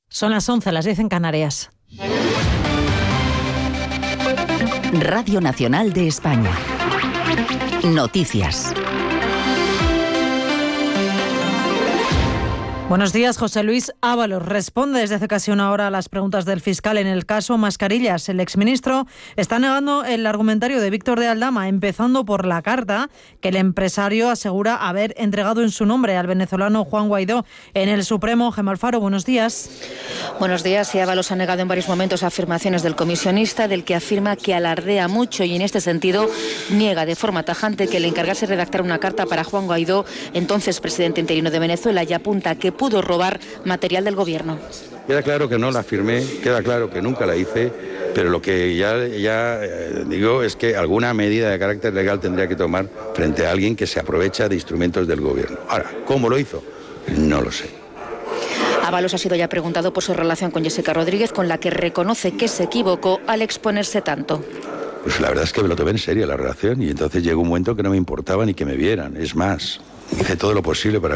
Son las 11, las 10 en Canarias. Radio Nacional de España. Noticias. Buenos días. José Luis Ábalos responde desde hace casi una hora a las preguntas del fiscal en el caso Mascarillas. El exministro está negando el argumentario de Víctor de Aldama, empezando por la carta que el empresario asegura haber entregado en su nombre al venezolano Juan Guaidó. En el Supremo, Gemma Alfaro, buenos días. Buenos días. Ábalos ha negado en varios momentos afirmaciones del comisionista, del que afirma que alardea mucho y en este sentido niega de forma tajante que le encargase redactar una carta para Juan Guaidó, entonces presidente interino de Venezuela, y apunta que pudo robar material del gobierno. Queda claro que no la firmé, queda claro que nunca la hice, pero lo que ya digo es que alguna medida de carácter legal tendría que tomar frente a alguien que se aprovecha de instrumentos del gobierno. Ahora, ¿cómo lo hizo? No lo sé. Ábalos ha sido ya preguntado por su relación con Jessica Rodríguez, con la que reconoce que se equivocó al exponerse tanto. Pues la verdad es que me lo tomé en serio la relación y entonces llegó un momento que no me importaba ni que me vieran. Es más, hice todo lo posible para